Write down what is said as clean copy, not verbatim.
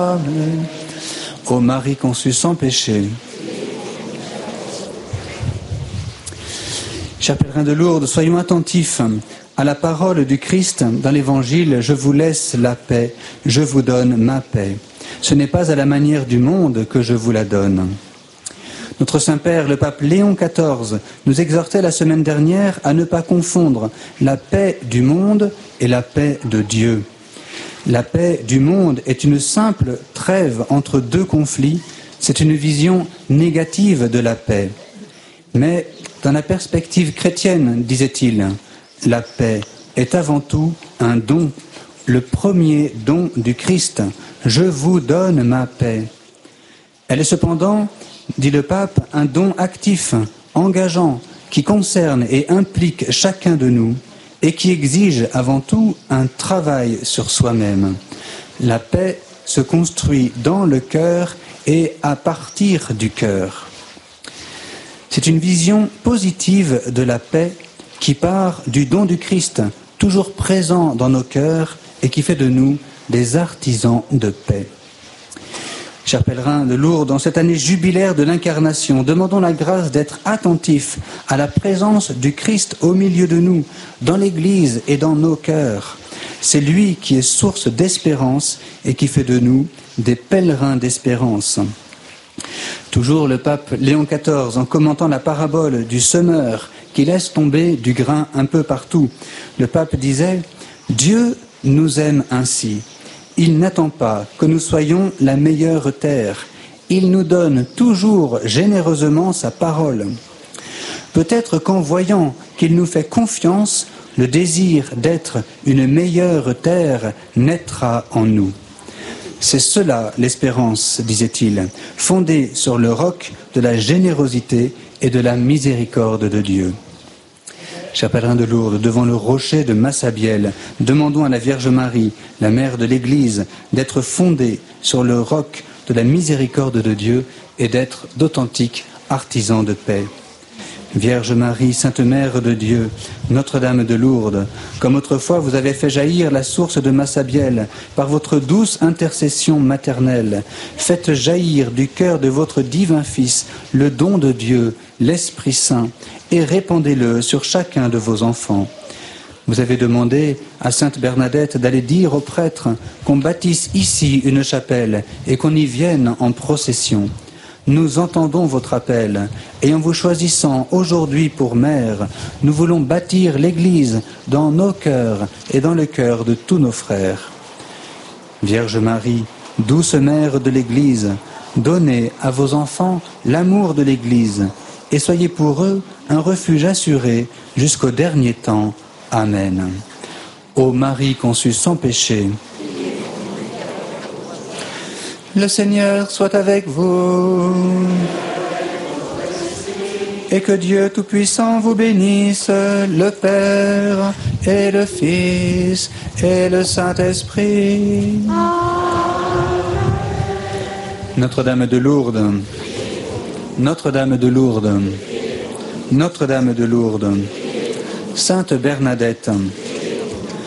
Amen. Ô Marie conçue sans péché. Chers pèlerins de Lourdes, soyons attentifs à la parole du Christ dans l'Évangile. Je vous laisse la paix, je vous donne ma paix. Ce n'est pas à la manière du monde que je vous la donne. Notre Saint-Père, le pape Léon XIV, nous exhortait la semaine dernière à ne pas confondre la paix du monde et la paix de Dieu. La paix du monde est une simple trêve entre deux conflits. C'est une vision négative de la paix. Mais dans la perspective chrétienne, disait-il, la paix est avant tout un don, le premier don du Christ. Je vous donne ma paix. Elle est cependant, dit le pape, un don actif, engageant, qui concerne et implique chacun de nous et qui exige avant tout un travail sur soi-même. La paix se construit dans le cœur et à partir du cœur. C'est une vision positive de la paix qui part du don du Christ, toujours présent dans nos cœurs et qui fait de nous des artisans de paix. Chers pèlerins de Lourdes, dans cette année jubilaire de l'Incarnation, demandons la grâce d'être attentifs à la présence du Christ au milieu de nous, dans l'Église et dans nos cœurs. C'est lui qui est source d'espérance et qui fait de nous des pèlerins d'espérance. Toujours le pape Léon XIV, en commentant la parabole du semeur qui laisse tomber du grain un peu partout, le pape disait « Dieu nous aime ainsi. Il n'attend pas que nous soyons la meilleure terre. Il nous donne toujours généreusement sa parole. Peut-être qu'en voyant qu'il nous fait confiance, le désir d'être une meilleure terre naîtra en nous. C'est cela l'espérance, disait-il, fondée sur le roc de la générosité et de la miséricorde de Dieu. » Chers pèlerins de Lourdes, devant le rocher de Massabielle, demandons à la Vierge Marie, la mère de l'Église, d'être fondée sur le roc de la miséricorde de Dieu et d'être d'authentiques artisans de paix. Vierge Marie, Sainte Mère de Dieu, Notre-Dame de Lourdes, comme autrefois vous avez fait jaillir la source de Massabielle par votre douce intercession maternelle, faites jaillir du cœur de votre divin Fils le don de Dieu, l'Esprit Saint, et répandez-le sur chacun de vos enfants. Vous avez demandé à Sainte Bernadette d'aller dire aux prêtres qu'on bâtisse ici une chapelle et qu'on y vienne en procession. Nous entendons votre appel et en vous choisissant aujourd'hui pour mère, nous voulons bâtir l'Église dans nos cœurs et dans le cœur de tous nos frères. Vierge Marie, douce mère de l'Église, donnez à vos enfants l'amour de l'Église et soyez pour eux un refuge assuré jusqu'au dernier temps. Amen. Ô Marie conçue sans péché, le Seigneur soit avec vous et que Dieu Tout-Puissant vous bénisse, le Père et le Fils et le Saint-Esprit. Notre-Dame de Lourdes, Notre-Dame de Lourdes, Notre-Dame de Lourdes, Sainte Bernadette,